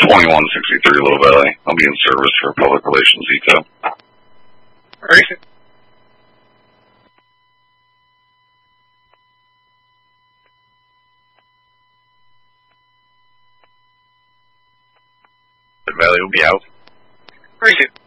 2163 Little Valley. I'll be in service for public relations detail. Alright. Valley will be out. Alright.